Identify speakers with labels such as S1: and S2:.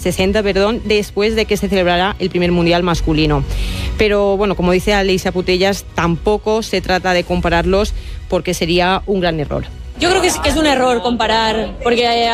S1: después de que se celebrara el primer mundial masculino. Pero bueno, como dice Aleixia Putellas, tampoco se trata de compararlos porque sería un gran error.
S2: Yo creo que es un error comparar, porque